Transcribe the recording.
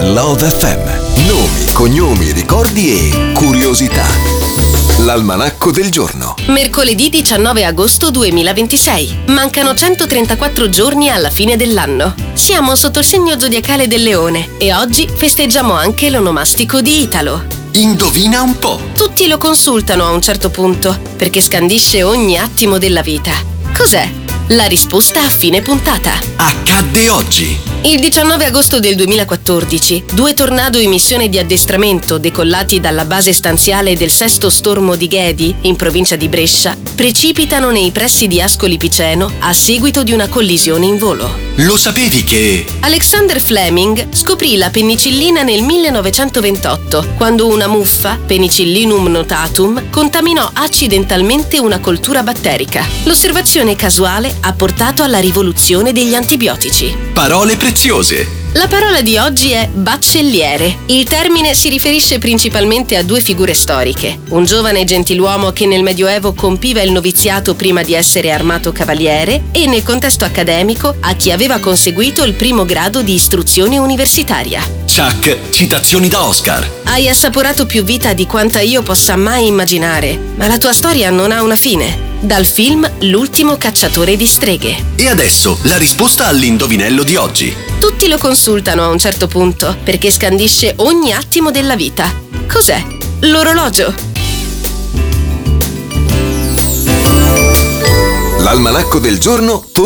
Love FM. Nomi, cognomi, ricordi e curiosità. L'almanacco del giorno. Mercoledì 19 agosto 2026. Mancano 134 giorni alla fine dell'anno. Siamo sotto il segno zodiacale del Leone e oggi festeggiamo anche l'onomastico di Italo. Indovina un po'. Tutti lo consultano a un certo punto perché scandisce ogni attimo della vita. Cos'è? La risposta a fine puntata. Accadde oggi. Il 19 agosto del 2014, 2 tornado in missione di addestramento decollati dalla base stanziale del sesto stormo di Ghedi, in provincia di Brescia, precipitano nei pressi di Ascoli Piceno a seguito di una collisione in volo. Lo sapevi che... Alexander Fleming scoprì la penicillina nel 1928, quando una muffa, Penicillinum notatum, contaminò accidentalmente una coltura batterica. L'osservazione casuale ha portato alla rivoluzione degli antibiotici. Parole preziose. La parola di oggi è baccelliere. Il termine si riferisce principalmente a 2 figure storiche. Un giovane gentiluomo che nel Medioevo compiva il noviziato prima di essere armato cavaliere e nel contesto accademico a chi aveva conseguito il primo grado di istruzione universitaria. Chuck, citazioni da Oscar. Hai assaporato più vita di quanta io possa mai immaginare, ma la tua storia non ha una fine. Dal film L'ultimo cacciatore di streghe. E adesso la risposta all'indovinello di oggi. Tutti lo consultano a un certo punto perché scandisce ogni attimo della vita. Cos'è? L'orologio. L'almanacco del giorno torna